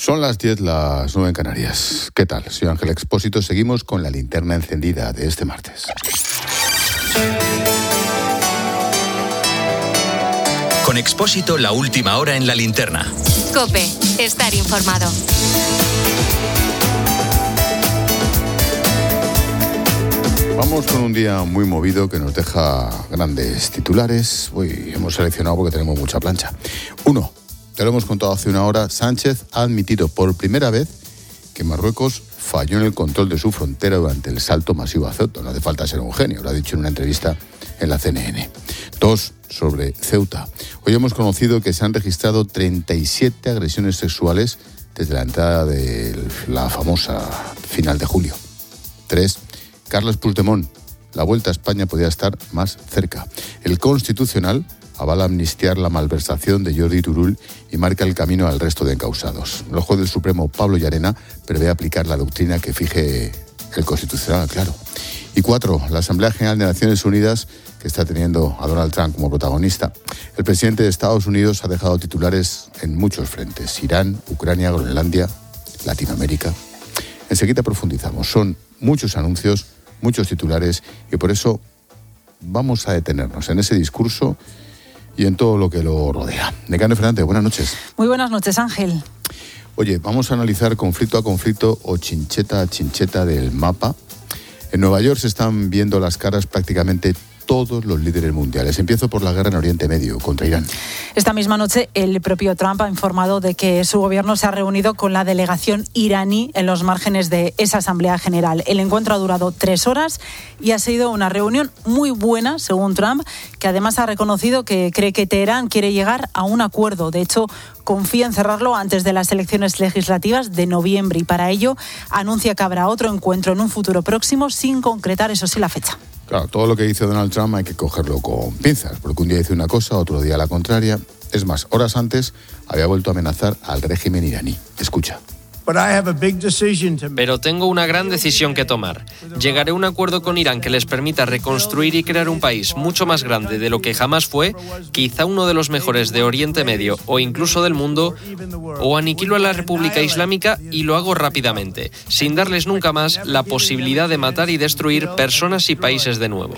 Son las 10, las 9 en Canarias. ¿Qué tal? Soy Ángel Expósito. Seguimos con la linterna encendida de este martes. Con Expósito, la última hora en la linterna. COPE, estar informado. Vamos con un día muy movido que nos deja grandes titulares. Hoy hemos seleccionado porque tenemos mucha plancha. 1. Te lo hemos contado hace una hora. Sánchez ha admitido por primera vez que Marruecos falló en el control de su frontera durante el salto masivo a Ceuta. No hace falta ser un genio, lo ha dicho en una entrevista en la CNN. 2. Sobre Ceuta. Hoy hemos conocido que se han registrado 37 agresiones sexuales desde la entrada de la famosa final de julio. 3. Carles Puigdemont. La vuelta a España podría estar más cerca. El Constitucional avala amnistiar la malversación de Jordi Turull y marca el camino al resto de encausados. El juez del Supremo, Pablo Llarena, prevé aplicar la doctrina que fije el Constitucional, claro. Y 4. La Asamblea General de Naciones Unidas, que está teniendo a Donald Trump como protagonista. El presidente de Estados Unidos ha dejado titulares en muchos frentes: Irán, Ucrania, Groenlandia, Latinoamérica. Enseguida profundizamos. Son muchos anuncios, muchos titulares, y por eso vamos a detenernos en ese discurso y en todo lo que lo rodea. Nekane Fernández, buenas noches. Muy buenas noches, Ángel. Oye, vamos a analizar conflicto a conflicto o chincheta a chincheta del mapa. En Nueva York se están viendo las caras prácticamente todos los líderes mundiales. Empiezo por la guerra en Oriente Medio contra Irán. Esta misma noche el propio Trump ha informado de que su gobierno se ha reunido con la delegación iraní en los márgenes de esa Asamblea General. El encuentro ha durado 3 horas y ha sido una reunión muy buena, según Trump, que además ha reconocido que cree que Teherán quiere llegar a un acuerdo. De hecho, confía en cerrarlo antes de las elecciones legislativas de noviembre y para ello anuncia que habrá otro encuentro en un futuro próximo sin concretar, eso sí, la fecha. Claro, todo lo que dice Donald Trump hay que cogerlo con pinzas, porque un día dice una cosa, otro día la contraria. Es más, horas antes había vuelto a amenazar al régimen iraní. Escucha. Pero tengo una gran decisión que tomar. Llegaré a un acuerdo con Irán que les permita reconstruir y crear un país mucho más grande de lo que jamás fue, quizá uno de los mejores de Oriente Medio o incluso del mundo, o aniquilo a la República Islámica y lo hago rápidamente, sin darles nunca más la posibilidad de matar y destruir personas y países de nuevo.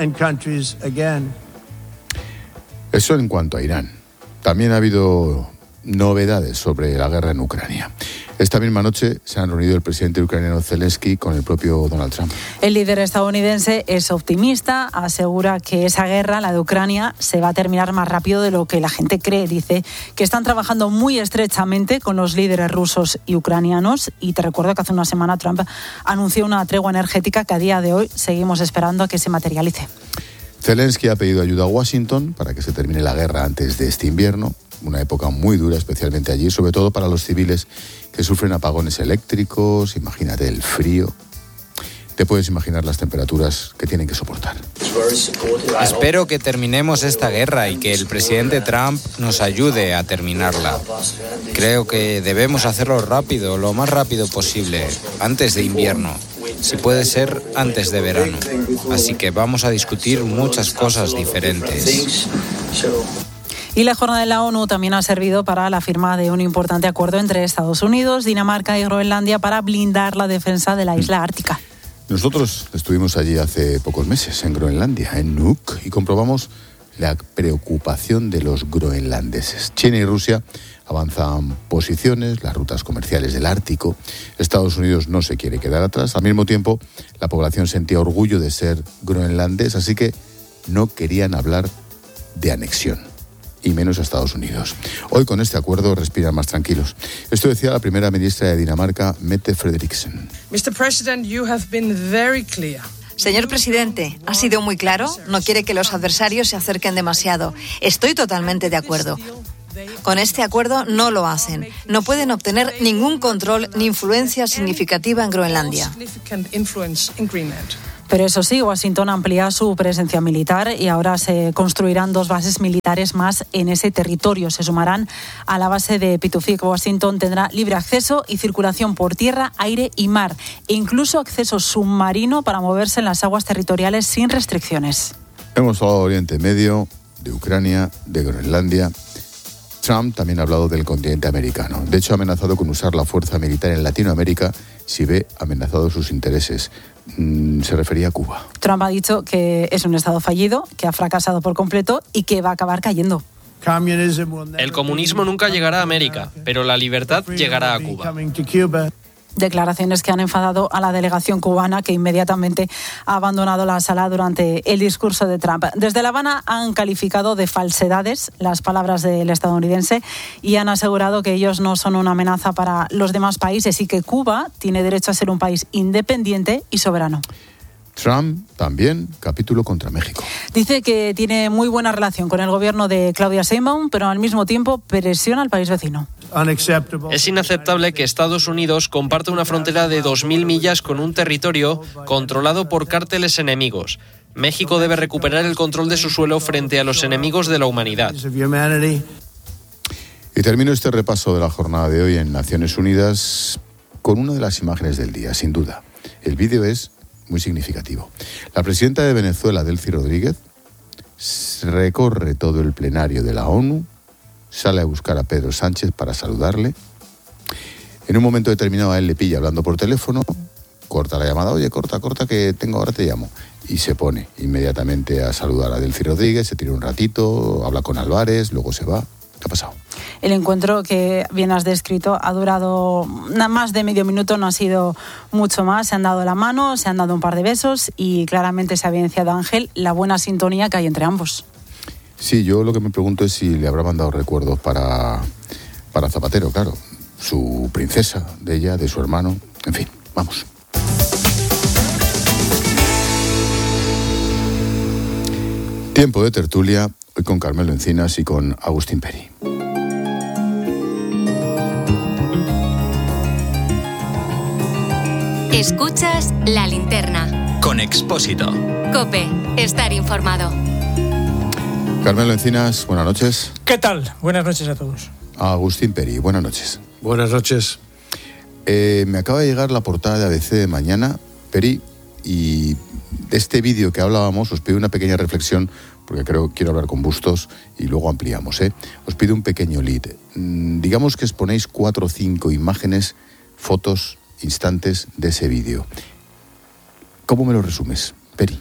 Eso en cuanto a Irán. También ha habido novedades sobre la guerra en Ucrania. Esta misma noche se han reunido el presidente ucraniano Zelensky con el propio Donald Trump. El líder estadounidense es optimista, asegura que esa guerra, la de Ucrania, se va a terminar más rápido de lo que la gente cree. Dice que están trabajando muy estrechamente con los líderes rusos y ucranianos y te recuerdo que hace una semana Trump anunció una tregua energética que a día de hoy seguimos esperando a que se materialice. Zelensky ha pedido ayuda a Washington para que se termine la guerra antes de este invierno, una época muy dura especialmente allí, sobre todo para los civiles que sufren apagones eléctricos. Imagínate el frío. Te puedes imaginar las temperaturas que tienen que soportar. Espero que terminemos esta guerra y que el presidente Trump nos ayude a terminarla. Creo que debemos hacerlo rápido, lo más rápido posible, antes de invierno. Si puede ser, antes de verano. Así que vamos a discutir muchas cosas diferentes. Y la jornada de la ONU también ha servido para la firma de un importante acuerdo entre Estados Unidos, Dinamarca y Groenlandia para blindar la defensa de la isla ártica. Nosotros estuvimos allí hace pocos meses, en Groenlandia, en Nuuk, y comprobamos la preocupación de los groenlandeses. China y Rusia avanzan posiciones, las rutas comerciales del Ártico. Estados Unidos no se quiere quedar atrás. Al mismo tiempo, la población sentía orgullo de ser groenlandés, así que no querían hablar de anexión, y menos a Estados Unidos. Hoy con este acuerdo respiran más tranquilos. Esto decía la primera ministra de Dinamarca, Mette Frederiksen. Mr. President, you have been very clear. Señor presidente, ha sido muy claro, no quiere que los adversarios se acerquen demasiado. Estoy totalmente de acuerdo. Con este acuerdo no lo hacen. No pueden obtener ningún control ni influencia significativa en Groenlandia. Pero eso sí, Washington amplía su presencia militar y ahora se construirán 2 bases militares más en ese territorio. Se sumarán a la base de Pitufik. Washington tendrá libre acceso y circulación por tierra, aire y mar, e incluso acceso submarino para moverse en las aguas territoriales sin restricciones. Hemos hablado de Oriente Medio, de Ucrania, de Groenlandia. Trump también ha hablado del continente americano. De hecho, ha amenazado con usar la fuerza militar en Latinoamérica si ve amenazados sus intereses. Se refería a Cuba. Trump ha dicho que es un estado fallido, que ha fracasado por completo y que va a acabar cayendo. El comunismo nunca llegará a América, pero la libertad llegará a Cuba. Declaraciones que han enfadado a la delegación cubana, que inmediatamente ha abandonado la sala durante el discurso de Trump. Desde La Habana han calificado de falsedades las palabras del estadounidense y han asegurado que ellos no son una amenaza para los demás países y que Cuba tiene derecho a ser un país independiente y soberano. Trump también, capítulo contra México. Dice que tiene muy buena relación con el gobierno de Claudia Sheinbaum, pero al mismo tiempo presiona al país vecino. Es inaceptable que Estados Unidos comparte una frontera de 2.000 millas con un territorio controlado por cárteles enemigos. México debe recuperar el control de su suelo frente a los enemigos de la humanidad. Y termino este repaso de la jornada de hoy en Naciones Unidas con una de las imágenes del día, sin duda. El vídeo es muy significativo. La presidenta de Venezuela, Delcy Rodríguez, recorre todo el plenario de la ONU, sale a buscar a Pedro Sánchez para saludarle. En un momento determinado a él le pilla hablando por teléfono, corta la llamada, oye, corta, que tengo, ahora te llamo. Y se pone inmediatamente a saludar a Delcy Rodríguez, se tira un ratito, habla con Álvarez, luego se va. ¿Qué ha pasado? El encuentro que bien has descrito ha durado más de medio minuto, no ha sido mucho más. Se han dado la mano, se han dado un par de besos y claramente se ha evidenciado, Ángel, la buena sintonía que hay entre ambos. Sí, yo lo que me pregunto es si le habrá mandado recuerdos para Zapatero, claro. Su princesa, de ella, de su hermano, en fin, vamos. Tiempo de tertulia, hoy con Carmelo Encinas y con Agustín Peri. Escuchas La Linterna. Con Expósito. COPE. Estar informado. Carmelo Encinas, buenas noches. ¿Qué tal? Buenas noches a todos. Agustín Peri, buenas noches. Buenas noches. Me acaba de llegar la portada de ABC de mañana, Peri, y de este vídeo que hablábamos os pido una pequeña reflexión, porque quiero hablar con Bustos y luego ampliamos. Os pido un pequeño lead. Digamos que exponéis 4 o 5 imágenes, fotos, instantes de ese vídeo. ¿Cómo me lo resumes, Peri?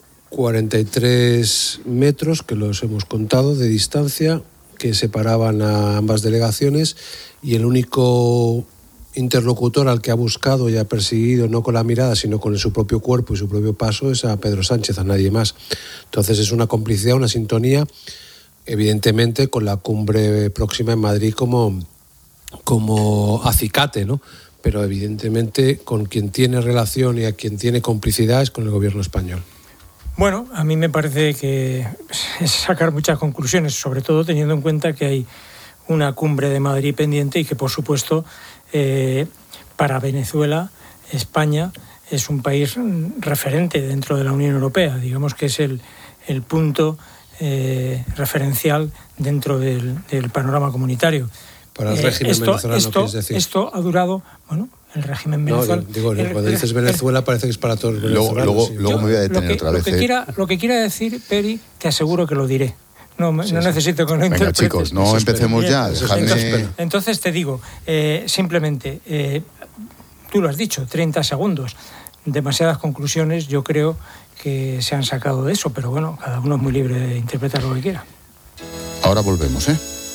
43 metros, que los hemos contado, de distancia, que separaban a ambas delegaciones, y el único interlocutor al que ha buscado y ha perseguido, no con la mirada, sino con su propio cuerpo y su propio paso, es a Pedro Sánchez, a nadie más. Entonces es una complicidad, una sintonía, evidentemente con la cumbre próxima en Madrid como acicate, ¿no? Pero evidentemente con quien tiene relación y a quien tiene complicidad es con el gobierno español. Bueno, a mí me parece que es sacar muchas conclusiones, sobre todo teniendo en cuenta que hay una cumbre de Madrid pendiente y que, por supuesto, para Venezuela, España es un país referente dentro de la Unión Europea. Digamos que es el punto referencial dentro del panorama comunitario. Para el régimen venezolano, ¿quieres decir? Esto ha durado, bueno, el régimen venezolano. No, cuando dices Venezuela parece que es para todos los venezolanos. Luego me voy a detener otra vez. Lo que quiera decir, Peri, te aseguro que lo diré. No necesito que lo interpretes. Venga, chicos, no empecemos ya. Entonces te digo, simplemente, tú lo has dicho, 30 segundos. Demasiadas conclusiones, yo creo que se han sacado de eso, pero bueno, cada uno es muy libre de interpretar lo que quiera. Ahora volvemos,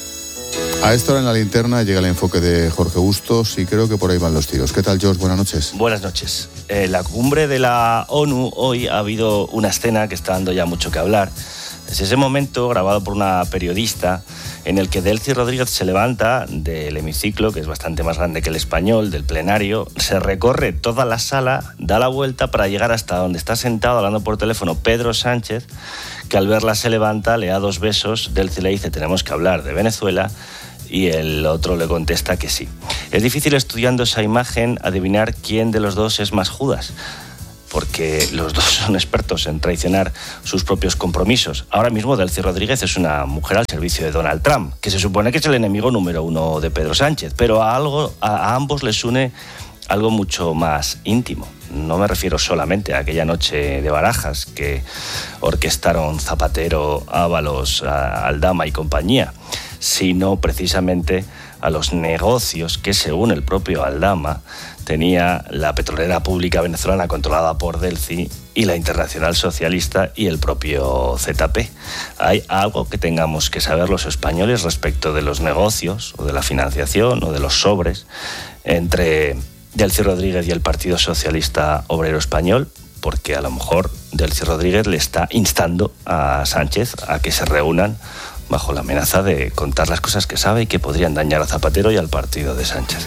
A esta hora en La Linterna llega el enfoque de Jorge Bustos y creo que por ahí van los tiros. ¿Qué tal, George? Buenas noches. Buenas noches. La cumbre de la ONU hoy ha habido una escena que está dando ya mucho que hablar. Es ese momento grabado por una periodista en el que Delcy Rodríguez se levanta del hemiciclo, que es bastante más grande que el Español, del plenario, se recorre toda la sala, da la vuelta para llegar hasta donde está sentado hablando por teléfono Pedro Sánchez, que al verla se levanta, le da 2 besos, Delcy le dice tenemos que hablar de Venezuela, y el otro le contesta que sí. Es difícil, estudiando esa imagen, adivinar quién de los dos es más Judas, porque los dos son expertos en traicionar sus propios compromisos. Ahora mismo Delcy Rodríguez es una mujer al servicio de Donald Trump, que se supone que es el enemigo número 1 de Pedro Sánchez, pero a ambos les une algo mucho más íntimo. No me refiero solamente a aquella noche de Barajas que orquestaron Zapatero, Ábalos, Aldama y compañía, sino precisamente a los negocios que, según el propio Aldama, tenía la petrolera pública venezolana controlada por Delcy y la Internacional Socialista y el propio ZP. ¿Hay algo que tengamos que saber los españoles respecto de los negocios o de la financiación o de los sobres entre Delcy Rodríguez y el Partido Socialista Obrero Español? Porque a lo mejor Delcy Rodríguez le está instando a Sánchez a que se reúnan bajo la amenaza de contar las cosas que sabe y que podrían dañar a Zapatero y al partido de Sánchez.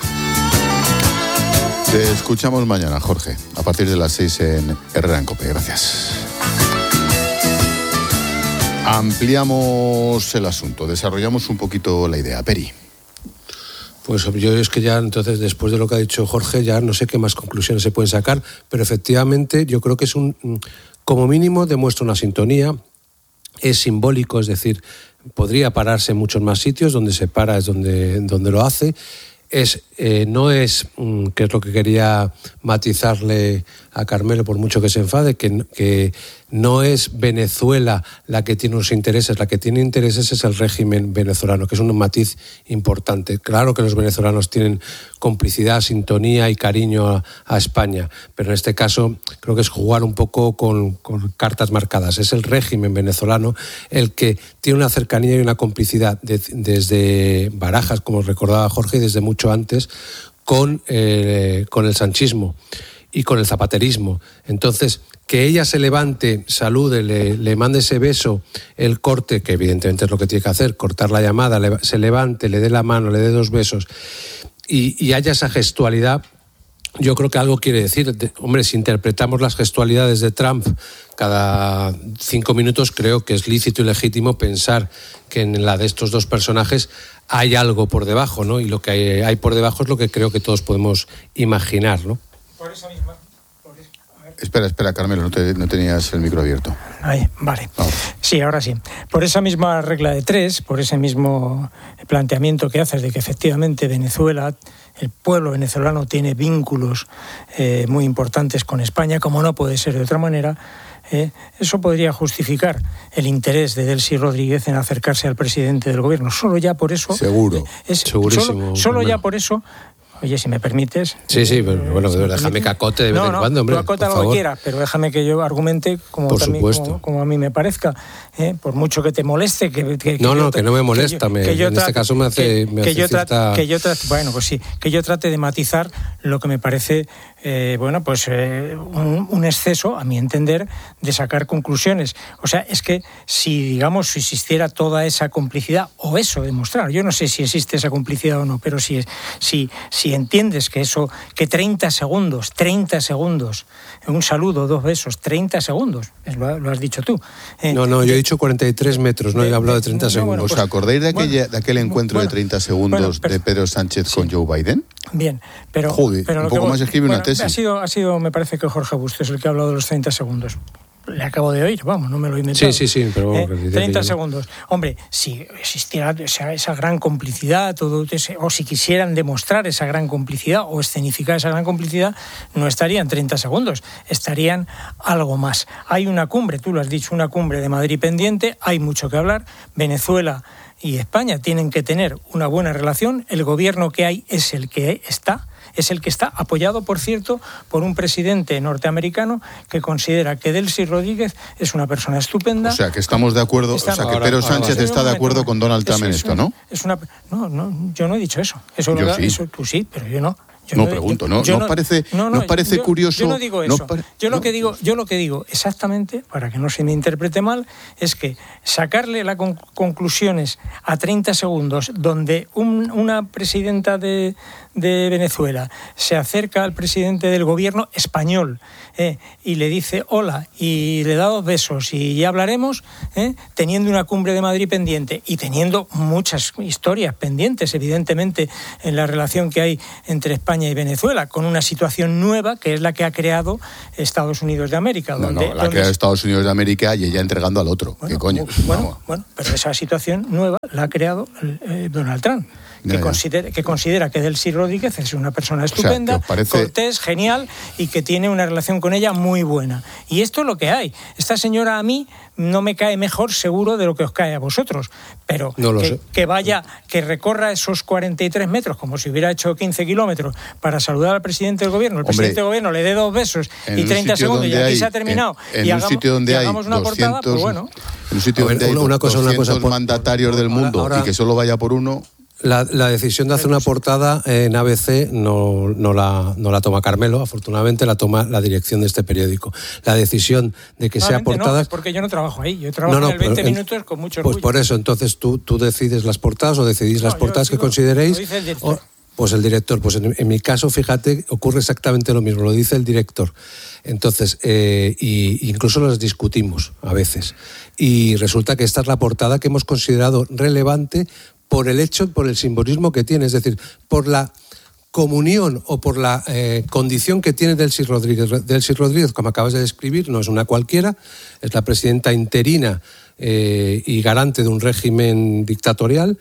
Te escuchamos mañana, Jorge, a partir de las 6 en Herrera en COPE. Gracias. Ampliamos el asunto, desarrollamos un poquito la idea. Peri. Pues yo es que ya entonces, después de lo que ha dicho Jorge, ya no sé qué más conclusiones se pueden sacar, pero efectivamente yo creo que es como mínimo demuestra una sintonía, es simbólico, es decir, podría pararse en muchos más sitios, donde se para es donde lo hace. No es, que es lo que quería matizarle a Carmelo, por mucho que se enfade, que no es Venezuela la que tiene unos intereses, la que tiene intereses es el régimen venezolano, que es un matiz importante. Claro que los venezolanos tienen complicidad, sintonía y cariño a España, pero en este caso creo que es jugar un poco con cartas marcadas. Es el régimen venezolano el que tiene una cercanía y una complicidad desde Barajas, como recordaba Jorge, y desde mucho antes con el sanchismo y con el zapaterismo. Entonces, que ella se levante, salude, le mande ese beso, el corte, que evidentemente es lo que tiene que hacer, cortar la llamada, se levante, le dé la mano, le dé 2 besos y haya esa gestualidad, yo creo que algo quiere decir. Hombre, si interpretamos las gestualidades de Trump cada 5 minutos, creo que es lícito y legítimo pensar que en la de estos 2 personajes hay algo por debajo, ¿no? Y lo que hay por debajo es lo que creo que todos podemos imaginar, ¿no? Por esa misma... Espera, Carmelo, no tenías el micro abierto. Ahí, vale. Sí, ahora sí. Por esa misma regla de 3, por ese mismo planteamiento que haces de que efectivamente Venezuela, el pueblo venezolano tiene vínculos muy importantes con España, como no puede ser de otra manera, eso podría justificar el interés de Delcy Rodríguez en acercarse al presidente del gobierno. Solo ya por eso... Seguro. Segurísimo. Solo ya por eso... Oye, si me permites... Sí, pero bueno, déjame que acote de vez en cuando, hombre. Tú acota lo que quieras, pero déjame que yo argumente como a mí me parezca. Por mucho que te moleste... Que no me molesta. En este caso me hace cierta... Bueno, pues sí, que yo trate de matizar lo que me parece... un exceso, a mi entender, de sacar conclusiones. O sea, es que si existiera toda esa complicidad, o eso demostrar, yo no sé si existe esa complicidad o no, pero si entiendes que eso, que 30 segundos, un saludo, 2 besos, 30 segundos, lo has dicho tú. Yo he dicho 43 metros, no he hablado de 30 segundos. ¿Os acordáis de aquel encuentro de 30 segundos de Pedro Sánchez con Joe Biden? Bien, pero... Joder, un poco más escribe una tesis. Ha sido, me parece que Jorge Bustos el que ha hablado de los 30 segundos. Le acabo de oír, no me lo he inventado. Sí, pero... 30 segundos. Hombre, si existiera esa gran complicidad, o si quisieran demostrar esa gran complicidad o escenificar esa gran complicidad, no estarían 30 segundos, estarían algo más. Hay una cumbre, tú lo has dicho, una cumbre de Madrid pendiente, hay mucho que hablar. Venezuela y España tienen que tener una buena relación. El gobierno que hay es el que está, apoyado, por cierto, por un presidente norteamericano que considera que Delcy Rodríguez es una persona estupenda. O sea, que estamos de acuerdo, que Pedro Sánchez está de acuerdo con Donald Trump en esto, ¿no? No, yo no he dicho eso. Eso tú sí, pero yo no. ¿No parece curioso? Yo no digo eso. Yo lo que digo exactamente, para que no se me interprete mal, es que sacarle las conclusiones a 30 segundos, donde una presidenta de Venezuela se acerca al presidente del gobierno español y le dice hola y le da 2 besos y ya hablaremos, teniendo una cumbre de Madrid pendiente y teniendo muchas historias pendientes, evidentemente, en la relación que hay entre España y Venezuela, con una situación nueva que es la que ha creado Estados Unidos de América. La ha creado Estados Unidos de América y ella entregando al otro. ¿Qué coño? Bueno, pero esa situación nueva la ha creado Donald Trump, que considera que Delcy Rodríguez es una persona estupenda, cortés, genial, y que tiene una relación con ella muy buena. Y esto es lo que hay. Esta señora a mí no me cae mejor seguro de lo que os cae a vosotros, pero que vaya, que recorra esos 43 metros como si hubiera hecho 15 kilómetros para saludar al presidente del gobierno, el presidente del gobierno le dé 2 besos y 30 segundos y aquí se ha terminado, y hagamos una portada, pues bueno. En un sitio donde hay 200 mandatarios del mundo ahora, y que solo vaya por uno. La decisión de hacer una portada en ABC no la toma Carmelo, afortunadamente la toma la dirección de este periódico. La decisión de que sea portada... No, es porque yo no trabajo ahí, yo trabajo en el 20 minutos con mucho orgullo. Pues por eso, entonces tú decides las portadas o decidís las portadas que consideréis... Pues el director, pues en mi caso, fíjate, ocurre exactamente lo mismo, lo dice el director. Entonces, incluso las discutimos a veces. Y resulta que esta es la portada que hemos considerado relevante por el simbolismo que tiene, es decir, por la comunión o por la condición que tiene Delcy Rodríguez. Delcy Rodríguez, como acabas de describir, no es una cualquiera, es la presidenta interina y garante de un régimen dictatorial,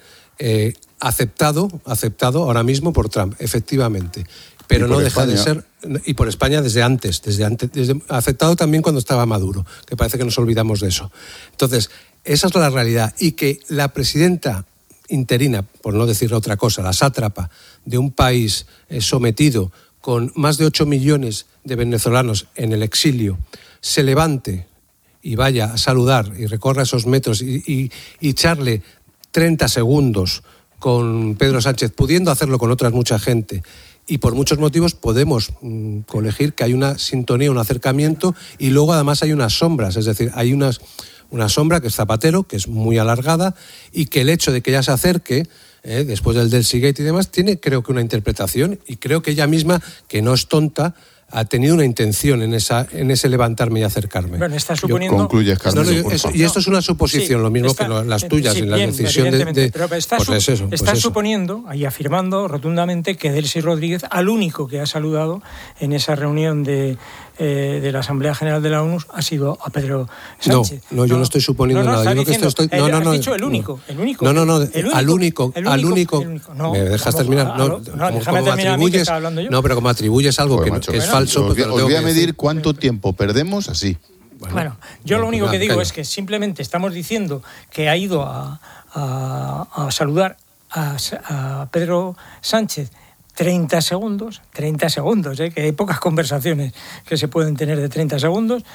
aceptado ahora mismo por Trump, efectivamente. Pero no deja de ser, y por España desde antes, aceptado también cuando estaba Maduro, que parece que nos olvidamos de eso. Entonces, esa es la realidad. Y que la presidenta interina, por no decir otra cosa, la sátrapa de un país sometido con más de 8 millones de venezolanos en el exilio, se levante y vaya a saludar y recorra esos metros y echarle 30 segundos con Pedro Sánchez, pudiendo hacerlo con otras mucha gente, y por muchos motivos podemos colegir que hay una sintonía, un acercamiento, y luego además hay unas sombras, es decir, hay una sombra que es Zapatero, que es muy alargada, y que el hecho de que ella se acerque, después del Delcygate y demás, tiene creo que una interpretación, y creo que ella misma, que no es tonta, ha tenido una intención en ese levantarme y acercarme. Bueno, está suponiendo... Concluyes, Carlos. Y esto es una suposición, lo mismo que las tuyas, en la decisión de... Pero está suponiendo y afirmando rotundamente que Delcy Rodríguez, al único que ha saludado en esa reunión de la Asamblea General de la ONU, ha sido a Pedro Sánchez. No, yo no estoy suponiendo nada. Yo has dicho el único. Al único. ¿Me dejas terminar? Déjame terminar a mí, que estaba hablando yo. No, pero como atribuyes algo que es falso... Os voy a medir cuánto tiempo perdemos así. Bueno, yo lo único que digo es que simplemente estamos diciendo que ha ido a saludar a Pedro Sánchez 30 segundos, que hay pocas conversaciones que se pueden tener de 30 segundos,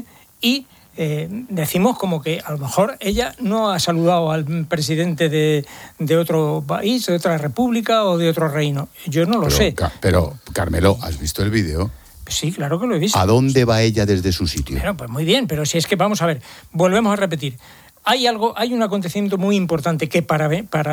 y decimos como que a lo mejor ella no ha saludado al presidente de otro país, de otra república o de otro reino. Yo no lo sé. Pero, Carmelo, ¿has visto el vídeo? Sí, claro que lo he visto. ¿A dónde va ella desde su sitio? Bueno, pues muy bien, pero si es que vamos a ver, volvemos a repetir. Hay un acontecimiento muy importante que para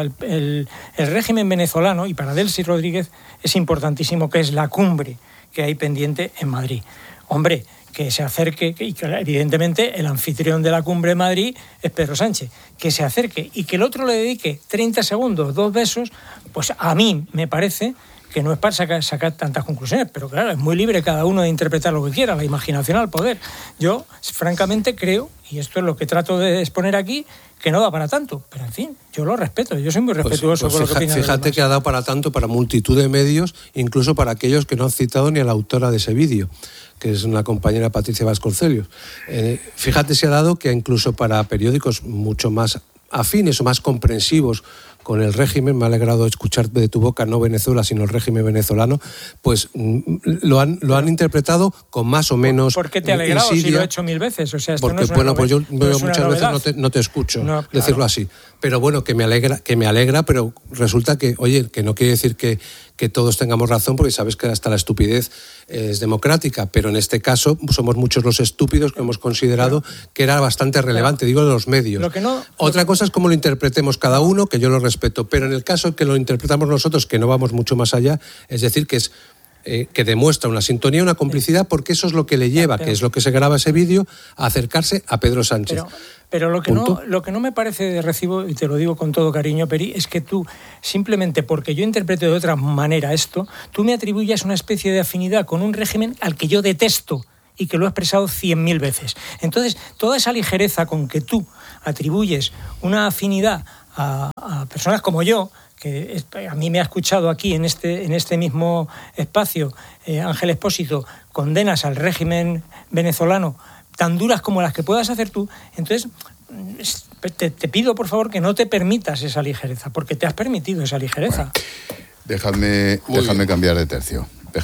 el régimen venezolano y para Delcy Rodríguez es importantísimo, que es la cumbre que hay pendiente en Madrid. Hombre, que se acerque, y que evidentemente el anfitrión de la cumbre de Madrid es Pedro Sánchez, que se acerque y que el otro le dedique 30 segundos, 2 besos, pues a mí me parece que no es para sacar tantas conclusiones, pero claro, es muy libre cada uno de interpretar lo que quiera, la imaginación al poder. Yo, francamente, creo, y esto es lo que trato de exponer aquí, que no da para tanto, pero en fin, yo lo respeto, yo soy muy respetuoso con lo que opinan. Fíjate que ha dado para tanto para multitud de medios, incluso para aquellos que no han citado ni a la autora de ese vídeo, que es una compañera, Patricia Vasconcelos. Fíjate si ha dado que incluso para periódicos mucho más afines o más comprensivos con el régimen, me ha alegrado escuchar de tu boca no Venezuela, sino el régimen venezolano, pues lo han interpretado con más o menos ¿Por qué te ha alegrado insidia, si lo he hecho 1000 veces? O sea, esto porque, no es una pues yo muchas novedad. veces no te escucho decirlo así. Pero bueno, que me alegra, pero resulta que, oye, que no quiere decir que todos tengamos razón, porque sabes que hasta la estupidez es democrática, pero en este caso somos muchos los estúpidos que hemos considerado que era bastante relevante, digo, de los medios. Otra cosa es cómo lo interpretemos cada uno, que yo lo respeto, pero en el caso que lo interpretamos nosotros, que no vamos mucho más allá, es decir, que es que demuestra una sintonía, una complicidad, porque eso es lo que le lleva, que es lo que se graba ese vídeo, a acercarse a Pedro Sánchez. Pero lo que no me parece de recibo, y te lo digo con todo cariño, Peri, es que tú, simplemente porque yo interpreto de otra manera esto, tú me atribuyas una especie de afinidad con un régimen al que yo detesto y que lo he expresado 100.000 veces. Entonces, toda esa ligereza con que tú atribuyes una afinidad a personas como yo, que a mí me ha escuchado aquí en este mismo espacio, Ángel Expósito, condenas al régimen venezolano tan duras como las que puedas hacer tú, entonces te pido por favor que no te permitas esa ligereza, porque te has permitido esa ligereza. Bueno, déjame cambiar de tercio.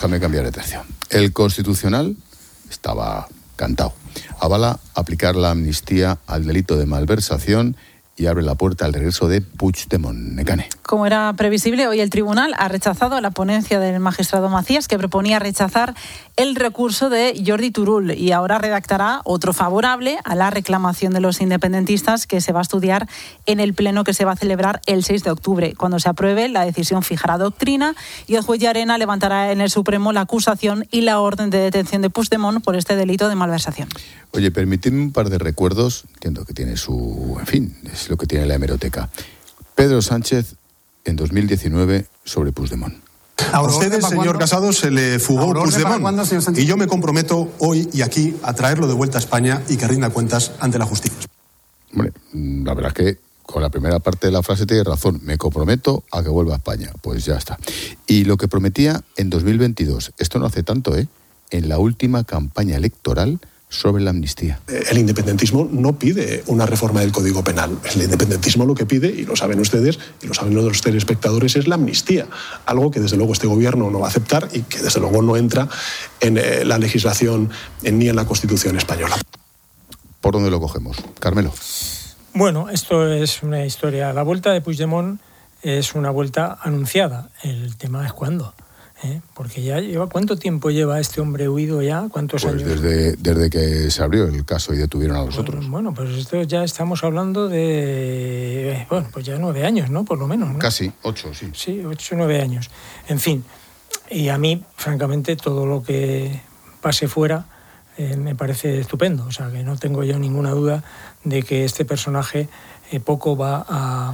El Constitucional estaba cantado. Avala aplicar la amnistía al delito de malversación y abre la puerta al regreso de Puigdemont. Nekane. Como era previsible, hoy el tribunal ha rechazado la ponencia del magistrado Macías, que proponía rechazar el recurso de Jordi Turull, y ahora redactará otro favorable a la reclamación de los independentistas, que se va a estudiar en el pleno que se va a celebrar el 6 de octubre. Cuando se apruebe, la decisión fijará doctrina y el juez Llarena levantará en el Supremo la acusación y la orden de detención de Puigdemont por este delito de malversación. Oye, permitidme un par de recuerdos. Entiendo que tiene su... En fin, es lo que tiene la hemeroteca. Pedro Sánchez, en 2019, sobre Puigdemont. A ustedes, señor Casado, se le fugó Puigdemont. Y yo me comprometo hoy y aquí a traerlo de vuelta a España y que rinda cuentas ante la justicia. Hombre, la verdad es que con la primera parte de la frase tiene razón. Me comprometo a que vuelva a España. Pues ya está. Y lo que prometía en 2022, esto no hace tanto, en la última campaña electoral sobre la amnistía. El independentismo no pide una reforma del Código Penal. El independentismo lo que pide, y lo saben ustedes, y lo saben los telespectadores, es la amnistía. Algo que desde luego este gobierno no va a aceptar y que desde luego no entra en la legislación ni en la Constitución española. ¿Por dónde lo cogemos? Carmelo. Bueno, esto es una historia. La vuelta de Puigdemont es una vuelta anunciada. El tema es cuándo. Porque ya lleva... ¿Cuánto tiempo lleva este hombre huido ya? ¿Cuántos años? Desde que se abrió el caso y detuvieron a los otros. Bueno, pues esto ya estamos hablando de... Bueno, pues ya 9 años, ¿no? Por lo menos, ¿no? Casi, 8, sí. Sí, 8 o 9 años. En fin, y a mí, francamente, todo lo que pase fuera me parece estupendo. O sea, que no tengo yo ninguna duda de que este personaje poco va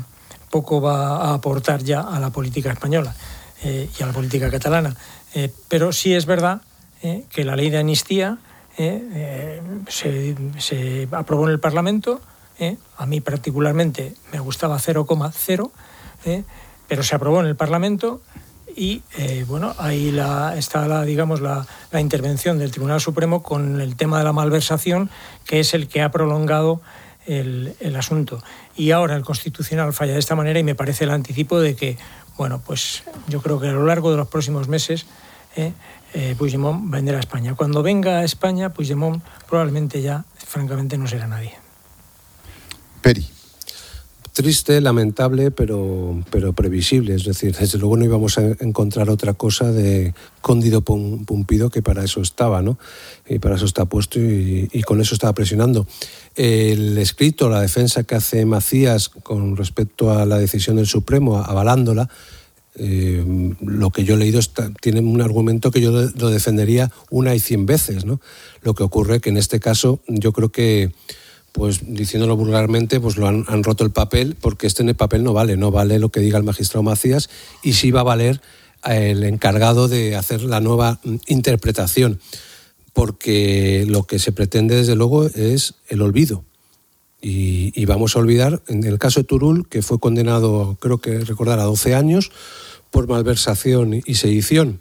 a aportar ya a la política española. Y a la política catalana. Pero sí es verdad que la ley de amnistía se aprobó en el Parlamento. A mí particularmente me gustaba 0,0, pero se aprobó en el Parlamento y bueno, ahí está la intervención del Tribunal Supremo con el tema de la malversación, que es el que ha prolongado el asunto. Y ahora el Constitucional falla de esta manera y me parece el anticipo de que, bueno, pues yo creo que a lo largo de los próximos meses Puigdemont vendrá a España. Cuando venga a España, Puigdemont probablemente ya, francamente, no será nadie. Peri. Triste, lamentable, pero previsible. Es decir, desde luego no íbamos a encontrar otra cosa de cóndido pumpido, que para eso estaba, ¿no? Y para eso está puesto y con eso estaba presionando. El escrito, la defensa que hace Macías con respecto a la decisión del Supremo, avalándola, lo que yo he leído tiene un argumento que yo lo defendería 1 y 100 veces, ¿no? Lo que ocurre que en este caso yo creo que, pues diciéndolo vulgarmente, pues lo han roto el papel, porque en el papel no vale lo que diga el magistrado Macías, y sí va a valer el encargado de hacer la nueva interpretación, porque lo que se pretende desde luego es el olvido. Y vamos a olvidar, en el caso de Turull, que fue condenado, creo que recordar, a 12 años por malversación y sedición.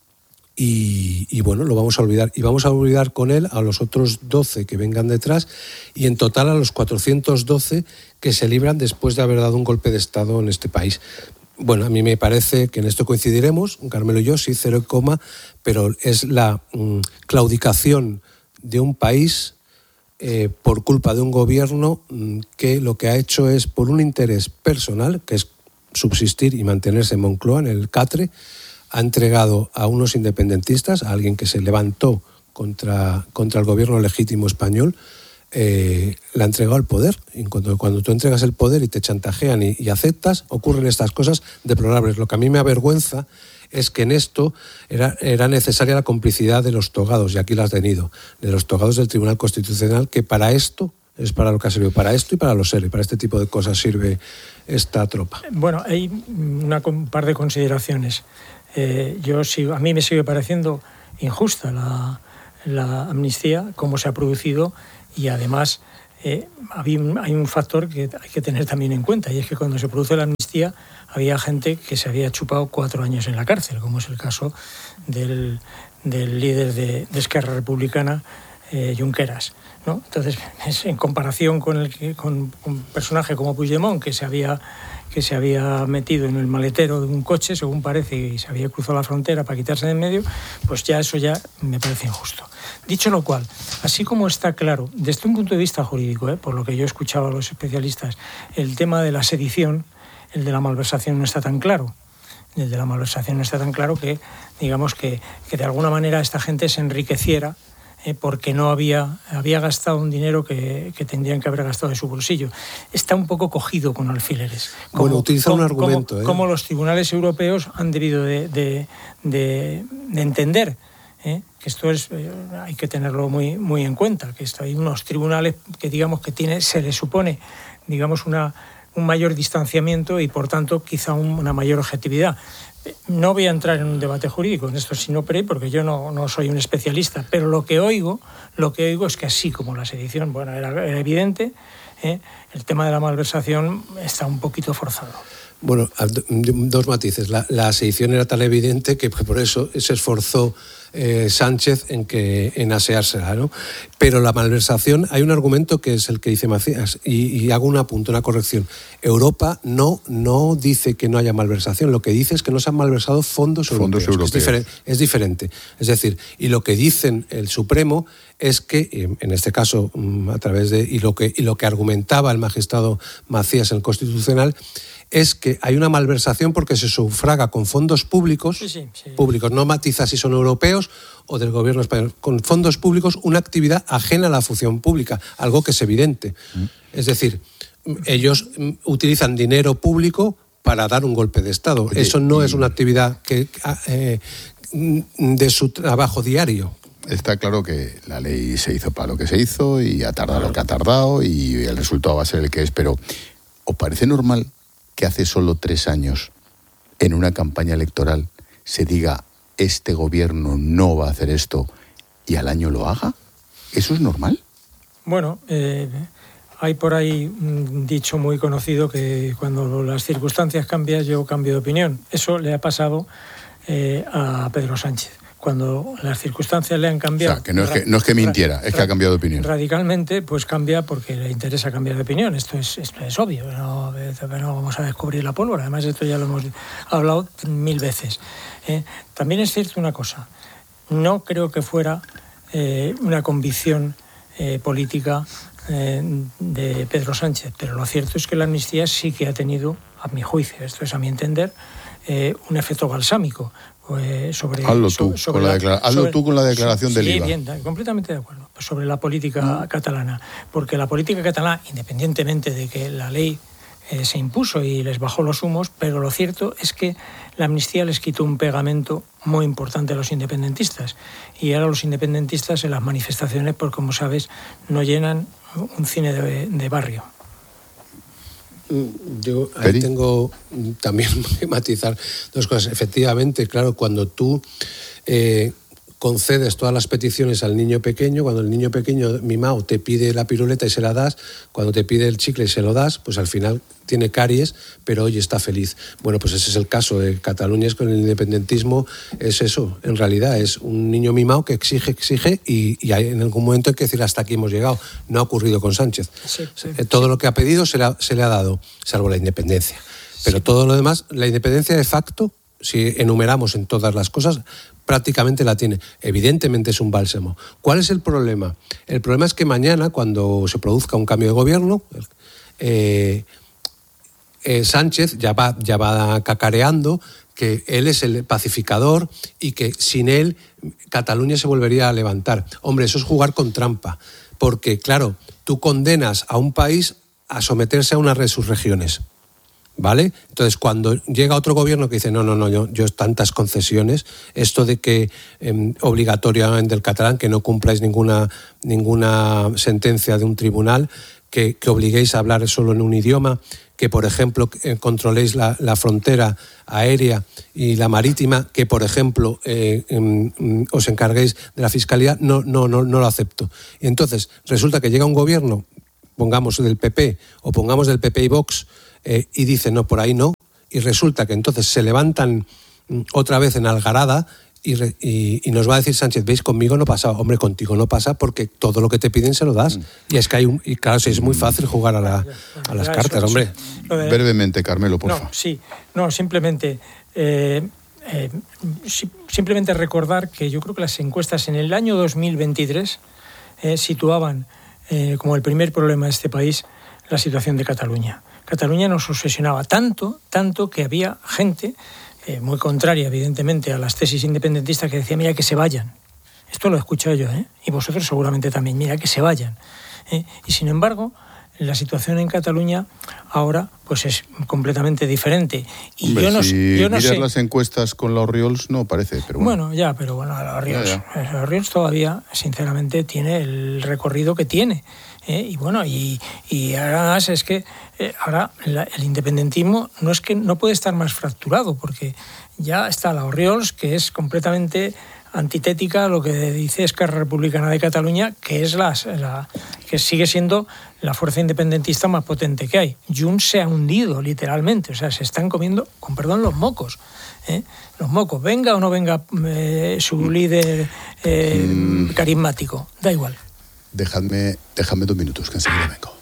Y bueno, lo vamos a olvidar. Y vamos a olvidar con él a los otros 12 que vengan detrás, y en total a los 412 que se libran después de haber dado un golpe de Estado en este país. Bueno, a mí me parece que en esto coincidiremos, Carmelo y yo, sí, 0, pero es la claudicación de un país por culpa de un gobierno que lo que ha hecho es, por un interés personal, que es subsistir y mantenerse en Moncloa, en el catre, ha entregado a unos independentistas, a alguien que se levantó contra el gobierno legítimo español, le ha entregado el poder. Y cuando tú entregas el poder y te chantajean y aceptas, ocurren estas cosas deplorables. Lo que a mí me avergüenza es que en esto era necesaria la complicidad de los togados, y aquí la has tenido, de los togados del Tribunal Constitucional, que para esto es para lo que ha servido, para esto y para los seres, para este tipo de cosas sirve esta tropa. Bueno, hay un par de consideraciones. A mí me sigue pareciendo injusta la amnistía, cómo se ha producido, y además hay un factor que hay que tener también en cuenta, y es que cuando se produce la amnistía había gente que se había chupado 4 años en la cárcel, como es el caso del líder de Esquerra Republicana, Junqueras, ¿no? Entonces, en comparación con un personaje como Puigdemont, que se había metido en el maletero de un coche, según parece, y se había cruzado la frontera para quitarse de en medio, pues eso ya me parece injusto. Dicho lo cual, así como está claro, desde un punto de vista jurídico, por lo que yo he escuchado a los especialistas, el tema de la sedición, el de la malversación no está tan claro. El de la malversación no está tan claro que, digamos, que de alguna manera esta gente se enriqueciera porque no había gastado un dinero que tendrían que haber gastado de su bolsillo. Está un poco cogido con alfileres. Utiliza un argumento. Como los tribunales europeos han debido de entender que esto hay que tenerlo muy, muy en cuenta, que hay unos tribunales que, digamos, se les supone, digamos, un mayor distanciamiento y, por tanto, quizá una mayor objetividad. No voy a entrar en un debate jurídico en esto porque yo no soy un especialista, pero lo que oigo es que así como la sedición, era evidente, el tema de la malversación está un poquito forzado. Bueno, 2 matices. La sedición era tan evidente que por eso se esforzó Sánchez en aseársela, ¿no? Pero la malversación, hay un argumento que es el que dice Macías, y hago un apunte, una corrección. Europa no dice que no haya malversación, lo que dice es que no se han malversado fondos europeos. Es diferente. Es decir, y lo que dicen el Supremo es que, en este caso, a través de y lo que argumentaba el magistrado Macías en el Constitucional, es que hay una malversación porque se sufraga con fondos públicos, públicos, no matiza si son europeos o del gobierno español, con fondos públicos una actividad ajena a la función pública, algo que es evidente. Es decir, ellos utilizan dinero público para dar un golpe de Estado. Oye, eso no es una actividad de su trabajo diario. Está claro que la ley se hizo para lo que se hizo y ha tardado lo que ha tardado y el resultado va a ser el que es, pero ¿os parece normal que hace solo 3 años, en una campaña electoral, se diga este gobierno no va a hacer esto y al año lo haga? ¿Eso es normal? Bueno, hay por ahí un dicho muy conocido que cuando las circunstancias cambian, yo cambio de opinión. Eso le ha pasado a Pedro Sánchez. Cuando las circunstancias le han cambiado... O sea, que no es que mintiera, es que ha cambiado de opinión. Radicalmente, pues cambia porque le interesa cambiar de opinión. Esto es obvio, no vamos a descubrir la pólvora. Además, esto ya lo hemos hablado 1000 veces. También es cierto una cosa. No creo que fuera una convicción política de Pedro Sánchez, pero lo cierto es que la amnistía sí que ha tenido, a mi juicio, esto es a mi entender, un efecto balsámico. Hazlo tú con la declaración del IVA. Sí, bien, completamente de acuerdo. Pues sobre la política catalana. Porque la política catalana, independientemente de que la ley se impuso y les bajó los humos, pero lo cierto es que la amnistía les quitó un pegamento muy importante a los independentistas. Y ahora los independentistas en las manifestaciones, pues como sabes, no llenan un cine de barrio. Yo ahí tengo también que matizar 2 cosas. Efectivamente, claro, cuando tú concedes todas las peticiones al niño pequeño, cuando el niño pequeño mimado te pide la piruleta y se la das, cuando te pide el chicle y se lo das, pues al final tiene caries, pero hoy está feliz. Bueno, pues ese es el caso de Cataluña, es con el independentismo, es eso, en realidad es un niño mimado que exige y hay en algún momento hay que decir hasta aquí hemos llegado. No ha ocurrido con Sánchez. Todo lo que ha pedido se le ha dado, salvo la independencia. Pero todo lo demás, la independencia de facto, si enumeramos en todas las cosas, prácticamente la tiene. Evidentemente es un bálsamo. ¿Cuál es el problema? El problema es que mañana, cuando se produzca un cambio de gobierno, Sánchez ya va cacareando que él es el pacificador y que sin él Cataluña se volvería a levantar. Hombre, eso es jugar con trampa, porque claro, tú condenas a un país a someterse a unas resurrecciones. ¿Vale? Entonces, cuando llega otro gobierno que dice no, yo tantas concesiones, esto de que obligatoriamente el catalán, que no cumpláis ninguna sentencia de un tribunal, que obliguéis a hablar solo en un idioma, que, por ejemplo, controléis la frontera aérea y la marítima, que, por ejemplo, os encarguéis de la fiscalía, no lo acepto. Y entonces, resulta que llega un gobierno, pongamos del PP o pongamos del PP y Vox y dicen no, por ahí no, y resulta que entonces se levantan otra vez en algarada y nos va a decir Sánchez, ¿veis? Conmigo no pasa. Hombre, contigo no pasa porque todo lo que te piden se lo das. Y es que claro, sí, es muy fácil jugar a las cartas, hombre. Brevemente, Carmelo, por favor. Simplemente recordar que yo creo que las encuestas en el año 2023 situaban como el primer problema de este país la situación de Cataluña. Cataluña nos obsesionaba tanto que había gente muy contraria, evidentemente, a las tesis independentistas que decía, mira, que se vayan. Esto lo he escuchado yo, y vosotros seguramente también, mira, que se vayan. Y sin embargo, la situación en Cataluña ahora pues es completamente diferente. Y hombre, yo no miras sé las encuestas con la Oriols, no parece, pero bueno. La Oriols todavía, sinceramente, tiene el recorrido que tiene. Y además es que ahora el independentismo no puede estar más fracturado, porque ya está la Oriols, que es completamente antitética a lo que dice Esquerra Republicana de Cataluña, que es que sigue siendo la fuerza independentista más potente que hay. Junts se ha hundido, literalmente, o sea, se están comiendo, con perdón, los mocos. Los mocos, venga o no venga su líder carismático, da igual. Dejadme 2 minutos, que enseguida vengo.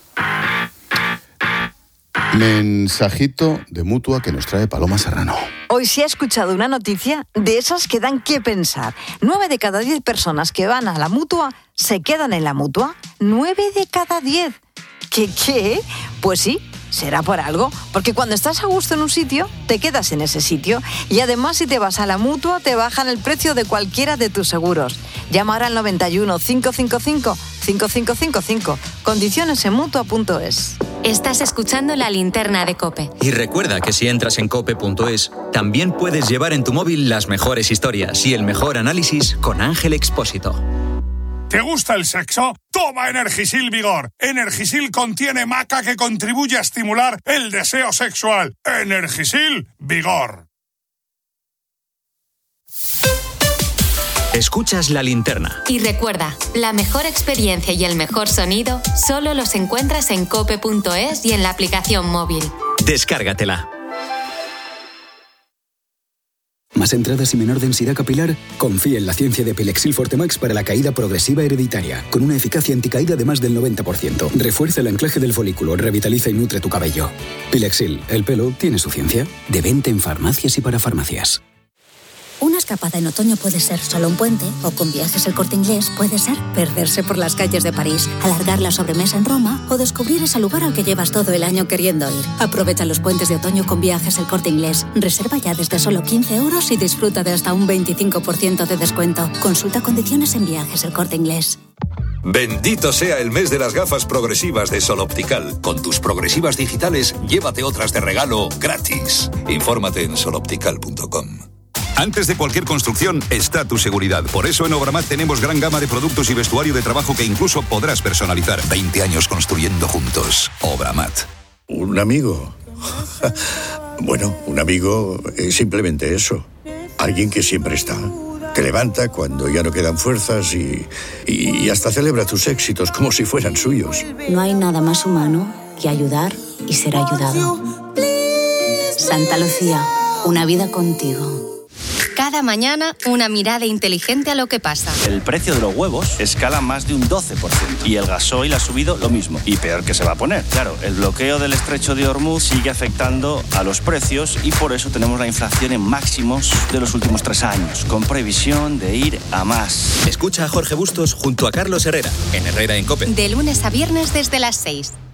Mensajito de Mutua que nos trae Paloma Serrano. Hoy se ha escuchado una noticia de esas que dan que pensar. 9 de cada 10 personas que van a la Mutua se quedan en la Mutua. 9 de cada 10. ¿Qué? Pues sí, será por algo. Porque cuando estás a gusto en un sitio, te quedas en ese sitio. Y además, si te vas a la Mutua, te bajan el precio de cualquiera de tus seguros. Llama ahora al 91 555 5555. Condiciones en Mutua.es. Estás escuchando La Linterna de COPE. Y recuerda que si entras en cope.es, también puedes llevar en tu móvil las mejores historias y el mejor análisis con Ángel Expósito. ¿Te gusta el sexo? Toma Energisil Vigor. Energisil contiene maca que contribuye a estimular el deseo sexual. Energisil Vigor. Escuchas La Linterna. Y recuerda, la mejor experiencia y el mejor sonido solo los encuentras en cope.es y en la aplicación móvil. Descárgatela. ¿Más entradas y menor densidad capilar? Confía en la ciencia de Pilexil Fortemax para la caída progresiva hereditaria, con una eficacia anticaída de más del 90%. Refuerza el anclaje del folículo, revitaliza y nutre tu cabello. Pilexil, el pelo tiene su ciencia. De venta en farmacias y para farmacias. Una escapada en otoño puede ser solo un puente, o con Viajes El Corte Inglés puede ser perderse por las calles de París, alargar la sobremesa en Roma o descubrir ese lugar al que llevas todo el año queriendo ir. Aprovecha los puentes de otoño con Viajes El Corte Inglés. Reserva ya desde solo 15 € y disfruta de hasta un 25% de descuento. Consulta condiciones en Viajes El Corte Inglés. Bendito sea el mes de las gafas progresivas de Sol Optical. Con tus progresivas digitales, llévate otras de regalo gratis. Infórmate en soloptical.com. Antes de cualquier construcción está tu seguridad. Por eso en Obramat tenemos gran gama de productos y vestuario de trabajo que incluso podrás personalizar. 20 años construyendo juntos. Obramat. ¿Un amigo? Bueno, un amigo es simplemente eso. Alguien que siempre está. Te levanta cuando ya no quedan fuerzas y hasta celebra tus éxitos como si fueran suyos. No hay nada más humano que ayudar y ser ayudado. Santa Lucía, una vida contigo. Cada mañana, una mirada inteligente a lo que pasa. El precio de los huevos escala más de un 12%. Y el gasoil ha subido lo mismo. Y peor que se va a poner. Claro, el bloqueo del estrecho de Hormuz sigue afectando a los precios y por eso tenemos la inflación en máximos de los últimos 3 años, con previsión de ir a más. Escucha a Jorge Bustos junto a Carlos Herrera, en Herrera en COPE. De lunes a viernes desde las 6.